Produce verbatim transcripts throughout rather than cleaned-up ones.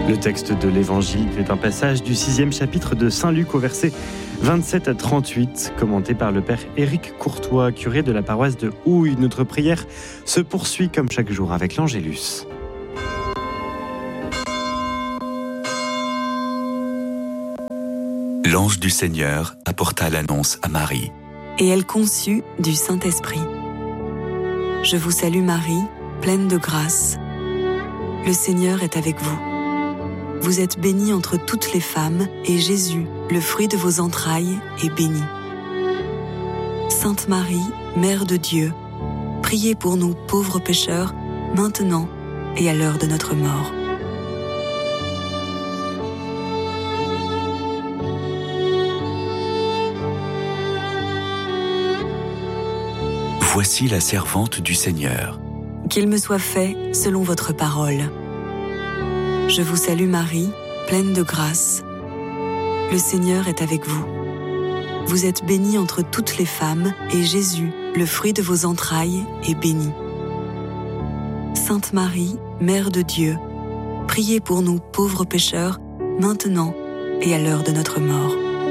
Le texte de l'Évangile est un passage du sixième chapitre de Saint Luc au verset vingt-sept à trente-huit, commenté par le père Éric Courtois, curé de la paroisse de Houille. Notre prière se poursuit comme chaque jour avec l'Angélus. L'ange du Seigneur apporta l'annonce à Marie. Et elle conçut du Saint-Esprit. Je vous salue Marie, pleine de grâce. Le Seigneur est avec vous. Vous êtes bénie entre toutes les femmes, et Jésus, le fruit de vos entrailles, est béni. Sainte Marie, Mère de Dieu, priez pour nous pauvres pécheurs, maintenant et à l'heure de notre mort. Voici la servante du Seigneur. Qu'il me soit fait selon votre parole. Je vous salue Marie, pleine de grâce. Le Seigneur est avec vous. Vous êtes bénie entre toutes les femmes, et Jésus, le fruit de vos entrailles, est béni. Sainte Marie, Mère de Dieu, priez pour nous pauvres pécheurs, maintenant et à l'heure de notre mort.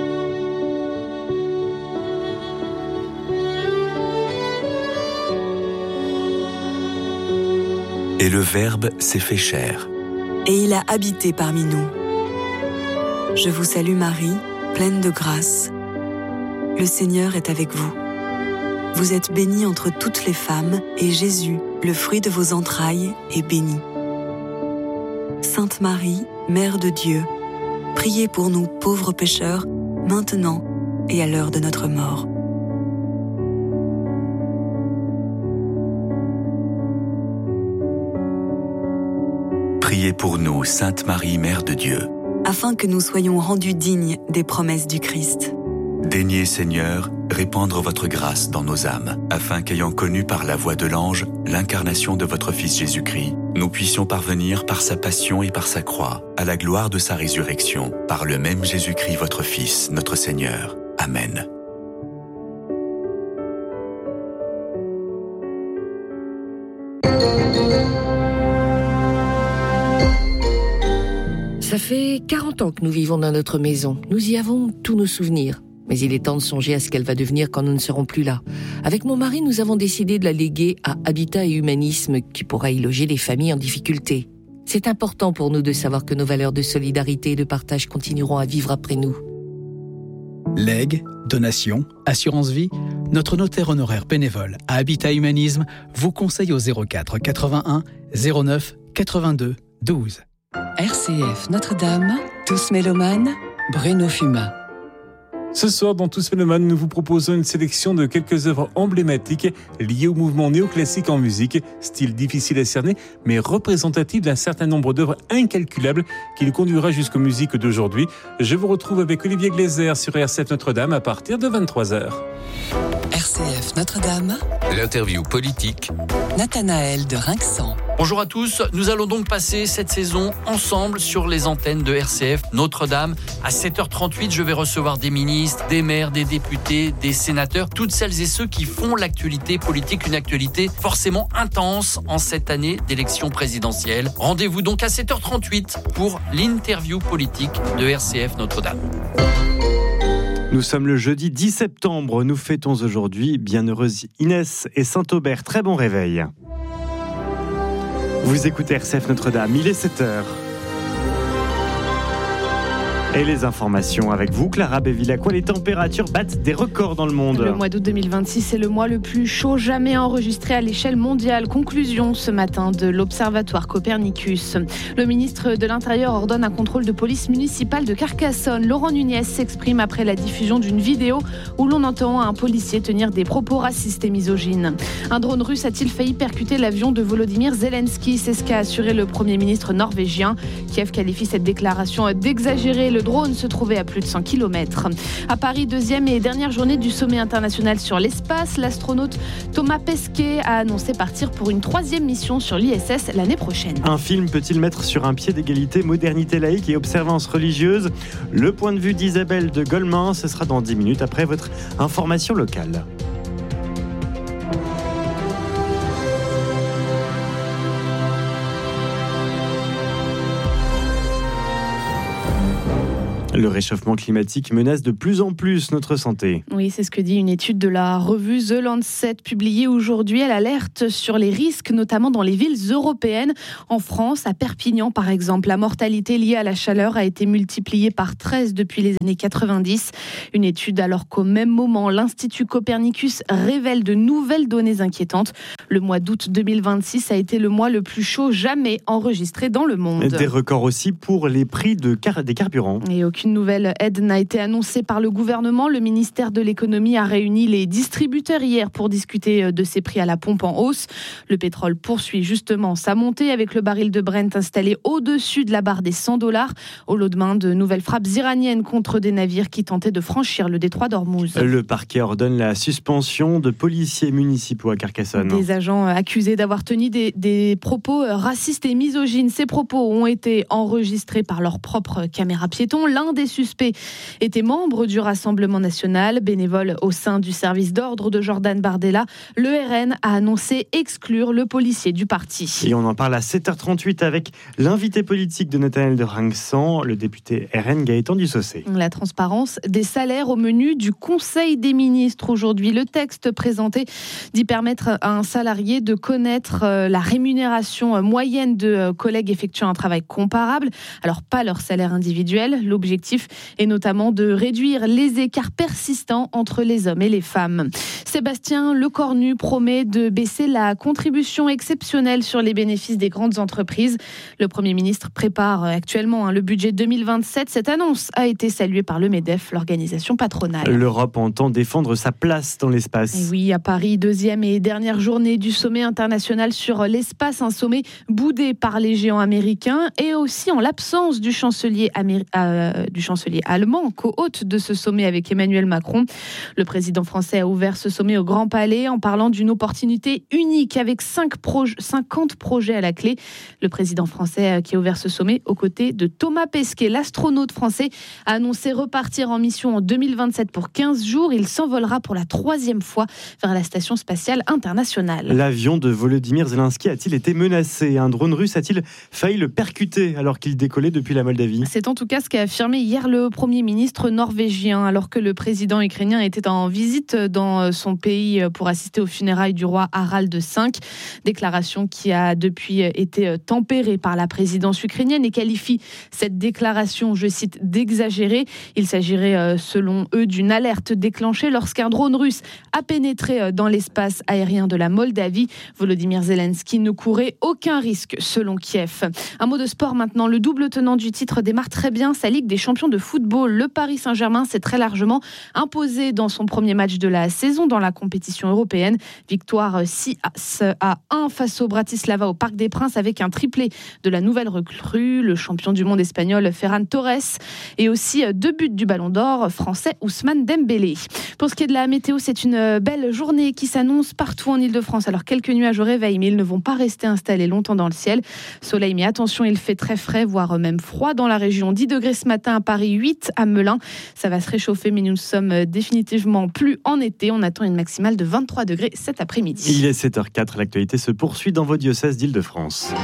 Et le Verbe s'est fait chair. Et il a habité parmi nous. Je vous salue Marie, pleine de grâce. Le Seigneur est avec vous. Vous êtes bénie entre toutes les femmes, et Jésus, le fruit de vos entrailles, est béni. Sainte Marie, Mère de Dieu, priez pour nous pauvres pécheurs, maintenant et à l'heure de notre mort. Priez pour nous, Sainte Marie, Mère de Dieu. Afin que nous soyons rendus dignes des promesses du Christ. Daignez, Seigneur, répandre votre grâce dans nos âmes, afin qu'ayant connu par la voix de l'ange l'incarnation de votre Fils Jésus-Christ, nous puissions parvenir par sa passion et par sa croix, à la gloire de sa résurrection, par le même Jésus-Christ, votre Fils, notre Seigneur. Amen. Ça fait quarante ans que nous vivons dans notre maison. Nous y avons tous nos souvenirs. Mais il est temps de songer à ce qu'elle va devenir quand nous ne serons plus là. Avec mon mari, nous avons décidé de la léguer à Habitat et Humanisme, qui pourra y loger les familles en difficulté. C'est important pour nous de savoir que nos valeurs de solidarité et de partage continueront à vivre après nous. Legs, donations, assurance vie, notre notaire honoraire bénévole à Habitat Humanisme vous conseille au zéro quatre quatre-vingt-un zéro neuf quatre-vingt-deux douze. R C F Notre-Dame, Tous Mélomanes, Bruno Fuma. Ce soir, dans Tous Mélomanes, nous vous proposons une sélection de quelques œuvres emblématiques liées au mouvement néoclassique en musique, style difficile à cerner, mais représentatif d'un certain nombre d'œuvres incalculables qui nous conduira jusqu'aux musiques d'aujourd'hui. Je vous retrouve avec Olivier Glaser sur R C F Notre-Dame à partir de vingt-trois heures. R C F Notre-Dame, L'interview politique. Nathanaël de Rinxan. Bonjour à tous, nous allons donc passer cette saison ensemble sur les antennes de R C F Notre-Dame. À sept heures trente-huit, je vais recevoir des ministres, des maires, des députés, des sénateurs, toutes celles et ceux qui font l'actualité politique, une actualité forcément intense en cette année d'élection présidentielle. Rendez-vous donc à sept heures trente-huit pour l'interview politique de R C F Notre-Dame. Nous sommes le jeudi dix septembre, nous fêtons aujourd'hui Bienheureuse Inès et Saint-Aubert. Très bon réveil. Vous écoutez R C F Notre-Dame, il est sept heures. Et les informations avec vous, Clara Béville-Lacroix. Les températures battent des records dans le monde. Le mois d'août deux mille vingt-six est le mois le plus chaud jamais enregistré à l'échelle mondiale. Conclusion ce matin de l'Observatoire Copernicus. Le ministre de l'Intérieur ordonne un contrôle de police municipale de Carcassonne. Laurent Nunez s'exprime après la diffusion d'une vidéo où l'on entend un policier tenir des propos racistes et misogynes. Un drone russe a-t-il failli percuter l'avion de Volodymyr Zelensky? C'est ce qu'a assuré le Premier ministre norvégien. Kiev qualifie cette déclaration d'exagérée. Le drone se trouvait à plus de cent kilomètres. À Paris, deuxième et dernière journée du sommet international sur l'espace, l'astronaute Thomas Pesquet a annoncé partir pour une troisième mission sur l'I S S l'année prochaine. Un film peut-il mettre sur un pied d'égalité modernité laïque et observance religieuse? Le point de vue d'Isabelle de Golemin, ce sera dans dix minutes après votre information locale. Le réchauffement climatique menace de plus en plus notre santé. Oui, c'est ce que dit une étude de la revue The Lancet publiée aujourd'hui. Elle alerte sur les risques, notamment dans les villes européennes. En France, à Perpignan par exemple, la mortalité liée à la chaleur a été multipliée par treize depuis les années quatre-vingt-dix. Une étude alors qu'au même moment, l'Institut Copernicus révèle de nouvelles données inquiétantes. Le mois d'août deux mille vingt-six a été le mois le plus chaud jamais enregistré dans le monde. Des records aussi pour les prix de car- des carburants. Et aucune nouvelle aide n'a été annoncée par le gouvernement. Le ministère de l'économie a réuni les distributeurs hier pour discuter de ces prix à la pompe en hausse. Le pétrole poursuit justement sa montée avec le baril de Brent installé au-dessus de la barre des cent dollars au lendemain de nouvelles frappes iraniennes contre des navires qui tentaient de franchir le détroit d'Ormuz. Le parquet ordonne la suspension de policiers municipaux à Carcassonne. Des agents accusés d'avoir tenu des, des propos racistes et misogynes. Ces propos ont été enregistrés par leur propre caméra piéton. L'un des suspects était membre du Rassemblement national, bénévole au sein du service d'ordre de Jordan Bardella. Le R N a annoncé exclure le policier du parti. Et on en parle à sept heures trente-huit avec l'invité politique de Nathanaël de Rinxan, le député R N Gaëtan Dussaucé. La transparence des salaires au menu du Conseil des ministres aujourd'hui. Le texte présenté dit permettre à un salarié de connaître la rémunération moyenne de collègues effectuant un travail comparable. Alors pas leur salaire individuel. L'objectif est notamment de réduire les écarts persistants entre les hommes et les femmes. Sébastien Lecornu promet de baisser la contribution exceptionnelle sur les bénéfices des grandes entreprises. Le Premier ministre prépare actuellement le budget deux mille vingt-sept. Cette annonce a été saluée par le MEDEF, l'organisation patronale. L'Europe entend défendre sa place dans l'espace. Et oui, à Paris, deuxième et dernière journée du sommet international sur l'espace, un sommet boudé par les géants américains et aussi en l'absence du chancelier, améri- euh, du chancelier allemand, co-hôte de ce sommet avec Emmanuel Macron. Le président français a ouvert ce sommet au Grand Palais en parlant d'une opportunité unique avec cinq proj- cinquante projets à la clé. Le président français qui a ouvert ce sommet aux côtés de Thomas Pesquet, l'astronaute français, a annoncé repartir en mission en deux mille vingt-sept pour quinze jours. Il s'envolera pour la troisième fois vers la station spatiale internationale. L'avion de Volodymyr Zelensky a-t-il été menacé ? Un drone russe a-t-il failli le percuter alors qu'il décollait depuis la Moldavie ? C'est en tout cas ce qu'a affirmé hier le Premier ministre norvégien alors que le président ukrainien était en visite dans son pays pour assister aux funérailles du roi Harald cinq. Déclaration qui a depuis été tempérée par la présidence ukrainienne et qualifie cette déclaration, je cite, d'exagérée. Il s'agirait selon eux d'une alerte déclenchée lorsqu'un drone russe a pénétré dans l'espace aérien de la Moldavie. Volodymyr Zelensky ne courait aucun risque selon Kiev. Un mot de sport maintenant. Le double tenant du titre démarre très bien sa Ligue des champions de football. Le Paris Saint-Germain s'est très largement imposé dans son premier match de la saison dans la compétition européenne. Victoire six à un face au Bratislava au Parc des Princes avec un triplé de la nouvelle recrue, le champion du monde espagnol Ferran Torres, et aussi deux buts du Ballon d'Or français Ousmane Dembélé. Pour ce qui est de la météo, c'est une belle journée qui s'annonce partout en Ile-de-France. Alors quelques nuages au réveil, mais ils ne vont pas rester installés longtemps dans le ciel. Soleil, mais attention, il fait très frais, voire même froid dans la région. dix degrés ce matin à Paris, huit à Melun. Ça va se réchauffer, mais nous sommes définitivement plus en été. On attend une maximale de vingt-trois degrés cet après-midi. Il est sept heures quatre, l'actualité se poursuit dans vos diocèses d'Île-de-France.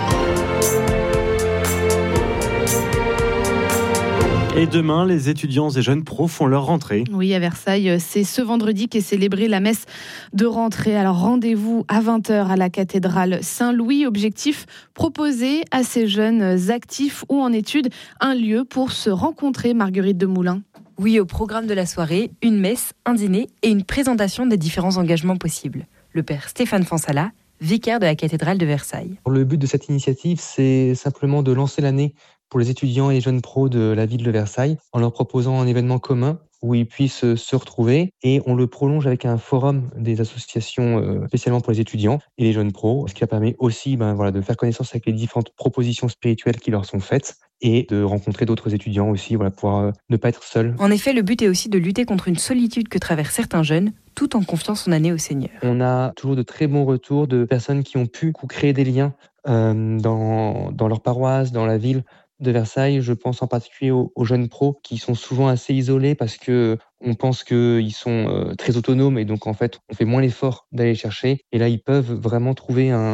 Et demain, les étudiants et jeunes pros font leur rentrée. Oui, à Versailles, c'est ce vendredi qu'est célébrée la messe de rentrée. Alors rendez-vous à vingt heures à la cathédrale Saint-Louis. Objectif, proposer à ces jeunes actifs ou en études un lieu pour se rencontrer. Marguerite Demoulin. Oui, au programme de la soirée, une messe, un dîner et une présentation des différents engagements possibles. Le père Stéphane Fansala, vicaire de la cathédrale de Versailles. Le but de cette initiative, c'est simplement de lancer l'année pour les étudiants et les jeunes pros de la ville de Versailles en leur proposant un événement commun où ils puissent se retrouver, et on le prolonge avec un forum des associations spécialement pour les étudiants et les jeunes pros, ce qui permet aussi ben, voilà, de faire connaissance avec les différentes propositions spirituelles qui leur sont faites et de rencontrer d'autres étudiants aussi, voilà, pour euh, ne pas être seul. En effet, le but est aussi de lutter contre une solitude que traversent certains jeunes, tout en confiant son année au Seigneur. On a toujours de très bons retours de personnes qui ont pu créer des liens euh, dans, dans leur paroisse, dans la ville de Versailles. Je pense en particulier aux, aux jeunes pros qui sont souvent assez isolés parce que on pense qu'ils sont euh, très autonomes et donc en fait on fait moins l'effort d'aller les chercher. Et là ils peuvent vraiment trouver un,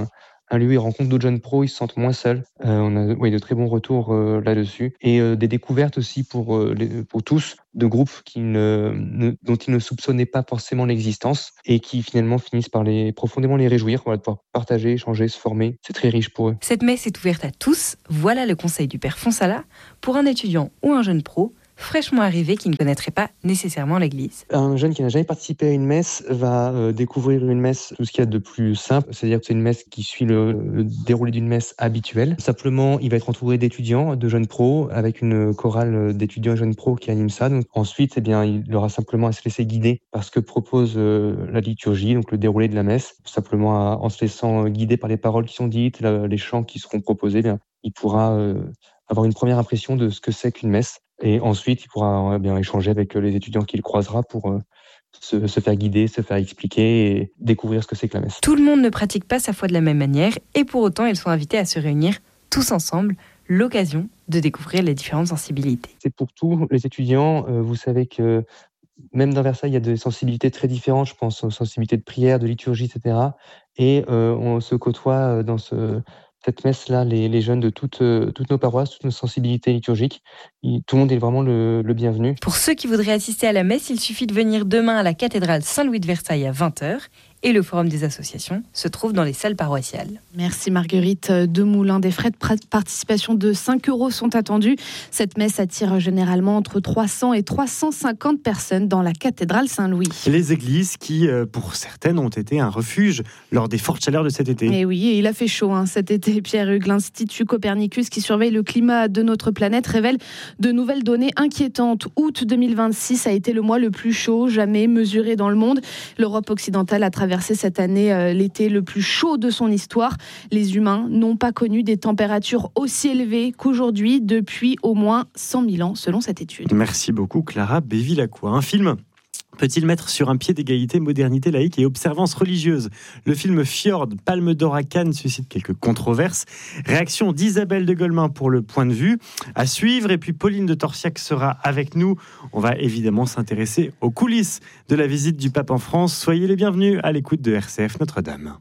un lieu où ils rencontrent d'autres jeunes pros, ils se sentent moins seuls. Euh, on a ouais, de très bons retours euh, là-dessus. Et euh, des découvertes aussi pour, euh, les, pour tous, de groupes qui ne, ne, dont ils ne soupçonnaient pas forcément l'existence et qui finalement finissent par les, profondément les réjouir, voilà, de pouvoir partager, échanger, se former. C'est très riche pour eux. Cette messe est ouverte à tous. Voilà le conseil du Père Fonsala pour un étudiant ou un jeune pro fraîchement arrivé qui ne connaîtrait pas nécessairement l'Église. Un jeune qui n'a jamais participé à une messe va euh, découvrir une messe, tout ce qu'il y a de plus simple, c'est-à-dire que c'est une messe qui suit le, le déroulé d'une messe habituelle. Simplement, il va être entouré d'étudiants, de jeunes pros, avec une chorale d'étudiants et jeunes pros qui anime ça. Donc, ensuite, eh bien, il aura simplement à se laisser guider par ce que propose euh, la liturgie, donc le déroulé de la messe. Simplement, à, en se laissant guider par les paroles qui sont dites, la, les chants qui seront proposés, eh bien, il pourra euh, avoir une première impression de ce que c'est qu'une messe. Et ensuite, il pourra bien échanger avec les étudiants qu'il croisera pour euh, se, se faire guider, se faire expliquer et découvrir ce que c'est que la messe. Tout le monde ne pratique pas sa foi de la même manière et pour autant, ils sont invités à se réunir tous ensemble, l'occasion de découvrir les différentes sensibilités. C'est pour tous les étudiants. Euh, vous savez que même dans Versailles, il y a des sensibilités très différentes. Je pense aux sensibilités de prière, de liturgie, et cetera. Et euh, on se côtoie dans ce... cette messe-là, les, les jeunes de toutes, euh, toutes nos paroisses, toutes nos sensibilités liturgiques, il, tout le monde est vraiment le, le bienvenu. Pour ceux qui voudraient assister à la messe, il suffit de venir demain à la cathédrale Saint-Louis de Versailles à vingt heures et le forum des associations se trouve dans les salles paroissiales. Merci Marguerite Demoulin. Des frais de participation de cinq euros sont attendus. Cette messe attire généralement entre trois cents et trois cent cinquante personnes dans la cathédrale Saint-Louis. Les églises qui, pour certaines, ont été un refuge lors des fortes chaleurs de cet été. Et oui, il a fait chaud hein, cet été. Pierre Hugues, l'Institut Copernicus qui surveille le climat de notre planète révèle de nouvelles données inquiétantes. Août deux mille vingt-six a été le mois le plus chaud jamais mesuré dans le monde. L'Europe occidentale a traversé cette année euh, l'été le plus chaud de son histoire. Les humains n'ont pas connu des températures aussi élevées qu'aujourd'hui depuis au moins cent mille ans, selon cette étude. Merci beaucoup Clara Bévilacqua. Un film peut-il mettre sur un pied d'égalité modernité laïque et observance religieuse ? Le film Fjord, Palme d'or à Cannes, suscite quelques controverses. Réaction d'Isabelle de Golemin pour le point de vue. À suivre, et puis Pauline de Torsiac sera avec nous. On va évidemment s'intéresser aux coulisses de la visite du pape en France. Soyez les bienvenus à l'écoute de R C F Notre-Dame.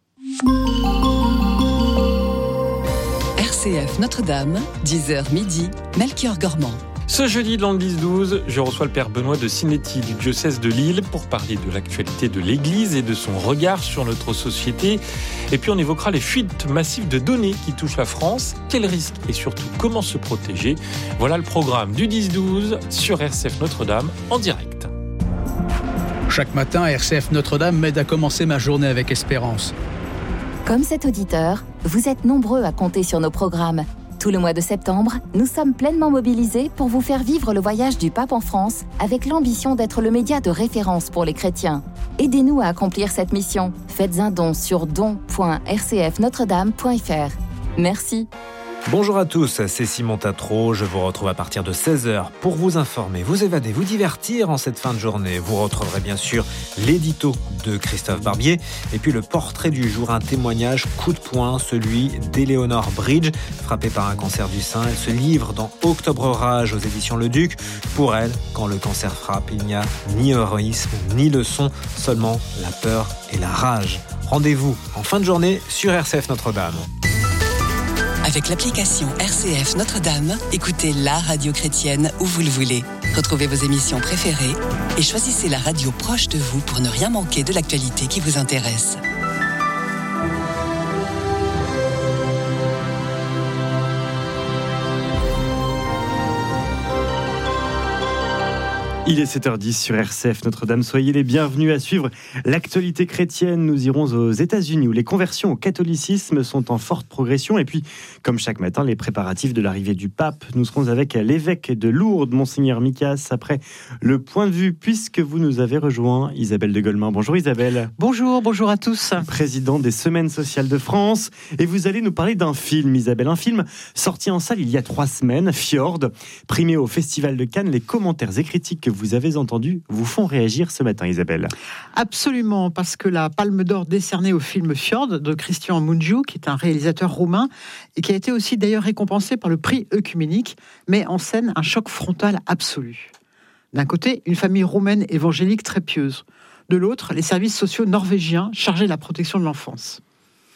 R C F Notre-Dame, dix heures midi, Melchior Gormand. Ce jeudi dans le dix douze, je reçois le père Benoît de Sinetti du diocèse de Lille pour parler de l'actualité de l'Église et de son regard sur notre société. Et puis on évoquera les fuites massives de données qui touchent la France, quels risques et surtout comment se protéger. Voilà le programme du dix douze sur R C F Notre-Dame en direct. Chaque matin, R C F Notre-Dame m'aide à commencer ma journée avec espérance. Comme cet auditeur, vous êtes nombreux à compter sur nos programmes. Tout le mois de septembre, nous sommes pleinement mobilisés pour vous faire vivre le voyage du pape en France avec l'ambition d'être le média de référence pour les chrétiens. Aidez-nous à accomplir cette mission. Faites un don sur don point r c f notre dame point f r. Merci. Bonjour à tous, c'est Simon Tatro. Je vous retrouve à partir de seize heures pour vous informer, vous évader, vous divertir en cette fin de journée. Vous retrouverez bien sûr l'édito de Christophe Barbier et puis le portrait du jour, un témoignage coup de poing, celui d'Éléonore Bridge, frappée par un cancer du sein. Elle se livre dans Octobre Rage aux éditions Le Duc. Pour elle, quand le cancer frappe, il n'y a ni héroïsme, ni leçon, seulement la peur et la rage. Rendez-vous en fin de journée sur R C F Notre-Dame. Avec l'application R C F Notre-Dame, écoutez la radio chrétienne où vous le voulez. Retrouvez vos émissions préférées et choisissez la radio proche de vous pour ne rien manquer de l'actualité qui vous intéresse. Il est sept heures dix sur R C F Notre-Dame. Soyez les bienvenus à suivre l'actualité chrétienne. Nous irons aux États-Unis où les conversions au catholicisme sont en forte progression. Et puis, comme chaque matin, les préparatifs de l'arrivée du pape. Nous serons avec l'évêque de Lourdes, Monseigneur Mikas, après le point de vue, puisque vous nous avez rejoint, Isabelle de Golemin. Bonjour Isabelle. Bonjour, bonjour à tous. Présidente des Semaines sociales de France. Et vous allez nous parler d'un film, Isabelle. Un film sorti en salle il y a trois semaines, Fjord, primé au Festival de Cannes. Les commentaires et critiques que vous avez entendus vous font réagir ce matin, Isabelle. Absolument, parce que la Palme d'or décernée au film Fjord de Christian Mungiu, qui est un réalisateur roumain et qui a été aussi d'ailleurs récompensé par le prix œcuménique, met en scène un choc frontal absolu. D'un côté, une famille roumaine évangélique très pieuse. De l'autre, les services sociaux norvégiens chargés de la protection de l'enfance.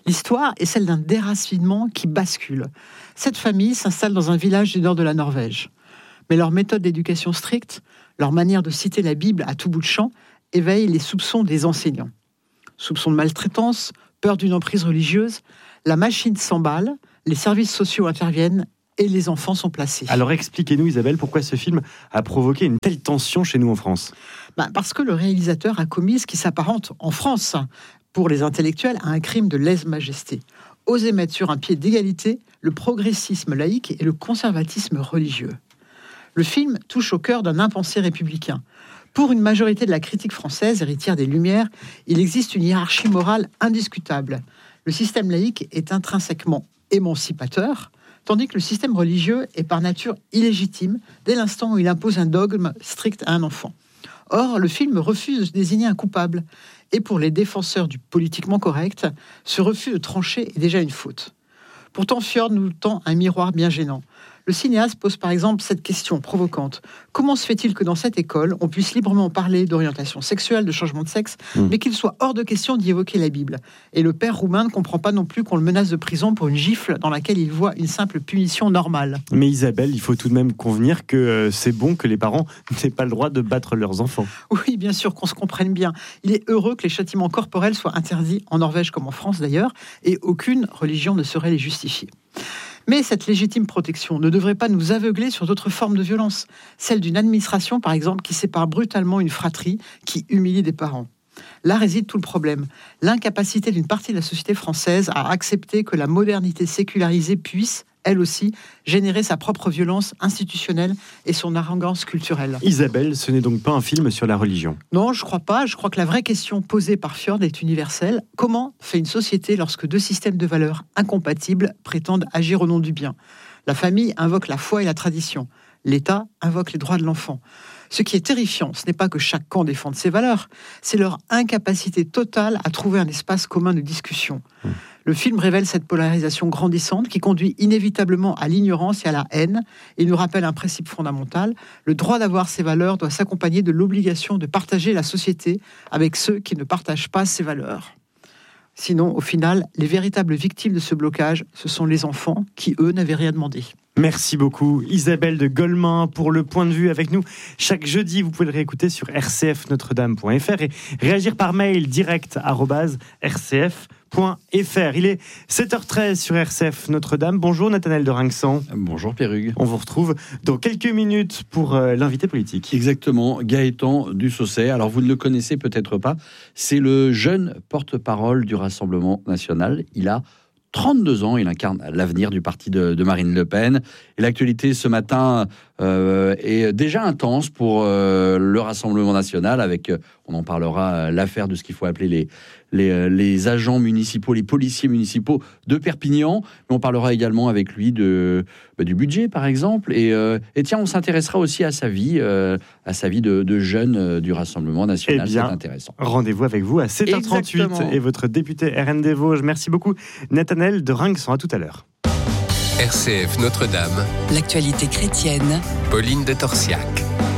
L'histoire est celle d'un déracinement qui bascule. Cette famille s'installe dans un village du nord de la Norvège. Mais leur méthode d'éducation stricte, leur manière de citer la Bible à tout bout de champ, éveille les soupçons des enseignants. Soupçons de maltraitance, peur d'une emprise religieuse, la machine s'emballe, les services sociaux interviennent et les enfants sont placés. Alors expliquez-nous Isabelle, pourquoi ce film a provoqué une telle tension chez nous en France ? Ben parce que le réalisateur a commis ce qui s'apparente en France, pour les intellectuels, à un crime de lèse-majesté. Oser mettre sur un pied d'égalité le progressisme laïque et le conservatisme religieux. Le film touche au cœur d'un impensé républicain. Pour une majorité de la critique française, héritière des Lumières, il existe une hiérarchie morale indiscutable. Le système laïque est intrinsèquement émancipateur, tandis que le système religieux est par nature illégitime dès l'instant où il impose un dogme strict à un enfant. Or, le film refuse de désigner un coupable. Et pour les défenseurs du politiquement correct, ce refus de trancher est déjà une faute. Pourtant, Fjord nous tend un miroir bien gênant. Le cinéaste pose par exemple cette question provocante. Comment se fait-il que dans cette école, on puisse librement parler d'orientation sexuelle, de changement de sexe, mmh. mais qu'il soit hors de question d'y évoquer la Bible ? Et le père roumain ne comprend pas non plus qu'on le menace de prison pour une gifle dans laquelle il voit une simple punition normale. Mais Isabelle, il faut tout de même convenir que euh, c'est bon que les parents n'aient pas le droit de battre leurs enfants. Oui, bien sûr, qu'on se comprenne bien. Il est heureux que les châtiments corporels soient interdits en Norvège comme en France d'ailleurs, et aucune religion ne saurait les justifier. Mais cette légitime protection ne devrait pas nous aveugler sur d'autres formes de violence, celle d'une administration, par exemple, qui sépare brutalement une fratrie, qui humilie des parents. Là réside tout le problème, l'incapacité d'une partie de la société française à accepter que la modernité sécularisée puisse, elle aussi, générer sa propre violence institutionnelle et son arrogance culturelle. Isabelle, ce n'est donc pas un film sur la religion ? Non, je crois pas. Je crois que la vraie question posée par Fjord est universelle. Comment fait une société lorsque deux systèmes de valeurs incompatibles prétendent agir au nom du bien ? La famille invoque la foi et la tradition. L'État invoque les droits de l'enfant. Ce qui est terrifiant, ce n'est pas que chaque camp défende ses valeurs, c'est leur incapacité totale à trouver un espace commun de discussion. Mmh. Le film révèle cette polarisation grandissante qui conduit inévitablement à l'ignorance et à la haine et nous rappelle un principe fondamental. Le droit d'avoir ses valeurs doit s'accompagner de l'obligation de partager la société avec ceux qui ne partagent pas ses valeurs. Sinon, au final, les véritables victimes de ce blocage, ce sont les enfants qui, eux, n'avaient rien demandé. Merci beaucoup Isabelle de Golemin pour le point de vue avec nous. Chaque jeudi, vous pouvez le réécouter sur r c f notre dame point f r et réagir par mail direct arobase r c f point f r. Il est sept heures treize sur R C F Notre-Dame. Bonjour Nathanaël de Rinxan. Bonjour Pierrugue. On vous retrouve dans quelques minutes pour euh, l'invité politique. Exactement, Gaëtan Dussaucet. Alors vous ne le connaissez peut-être pas, c'est le jeune porte-parole du Rassemblement National. Il a trente-deux ans, il incarne l'avenir du parti de, de Marine Le Pen. Et l'actualité ce matin euh, est déjà intense pour euh, le Rassemblement National, avec, euh, on en parlera, euh, l'affaire de ce qu'il faut appeler les, les, les agents municipaux, les policiers municipaux de Perpignan. Mais on parlera également avec lui de, bah, du budget, par exemple. Et, euh, et tiens, on s'intéressera aussi à sa vie, euh, à sa vie de, de jeune euh, du Rassemblement National. Eh bien, c'est intéressant. Rendez-vous avec vous à sept heures trente-huit. Exactement. Et votre député R N des Vosges. Merci beaucoup, Nathanaël de Rinxan. À tout à l'heure. R C F Notre-Dame. L'actualité chrétienne. Pauline de Torsiac.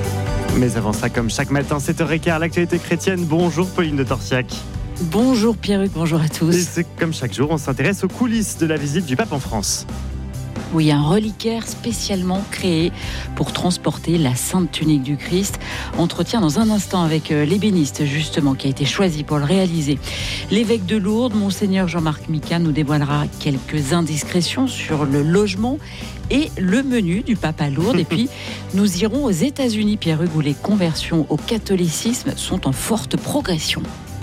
Mais avant ça, comme chaque matin, sept heures quinze, l'actualité chrétienne. Bonjour Pauline de Torsiac. Bonjour Pierruc, bonjour à tous. Et c'est comme chaque jour, on s'intéresse aux coulisses de la visite du pape en France. Oui, un reliquaire spécialement créé pour transporter la sainte tunique du Christ. Entretien dans un instant avec l'ébéniste, justement, qui a été choisi pour le réaliser. L'évêque de Lourdes, Monseigneur Jean-Marc Mika, nous dévoilera quelques indiscrétions sur le logement et le menu du pape à Lourdes. Et puis, nous irons aux États-Unis, Pierruc, où les conversions au catholicisme sont en forte progression.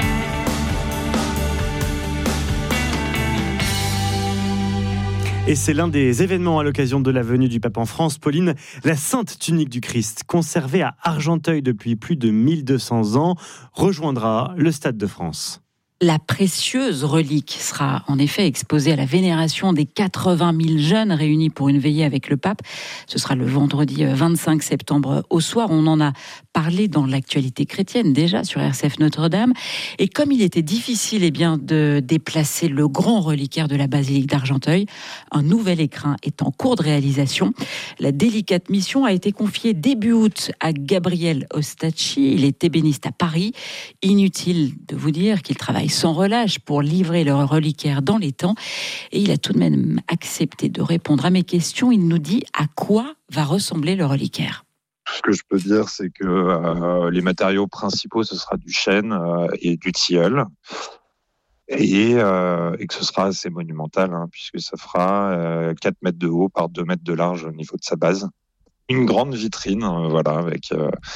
Et c'est l'un des événements à l'occasion de la venue du pape en France. Pauline, la sainte tunique du Christ, conservée à Argenteuil depuis plus de mille deux cents ans, rejoindra le Stade de France. La précieuse relique sera en effet exposée à la vénération des quatre-vingt mille jeunes réunis pour une veillée avec le pape. Ce sera le vendredi vingt-cinq septembre au soir. On en a parlé dans l'actualité chrétienne déjà sur R C F Notre-Dame. Et comme il était difficile eh bien, de déplacer le grand reliquaire de la basilique d'Argenteuil, un nouvel écrin est en cours de réalisation. La délicate mission a été confiée début août à Gabriel Ostacchi. Il est ébéniste à Paris. Inutile de vous dire qu'il travaille sans relâche pour livrer leur reliquaire dans les temps. Et il a tout de même accepté de répondre à mes questions. Il nous dit à quoi va ressembler le reliquaire. Ce que je peux dire, c'est que euh, les matériaux principaux, ce sera du chêne euh, et du tilleul. Et, euh, et que ce sera assez monumental, hein, puisque ça fera euh, quatre mètres de haut par deux mètres de large au niveau de sa base. Une grande vitrine, euh, voilà, avec... Euh,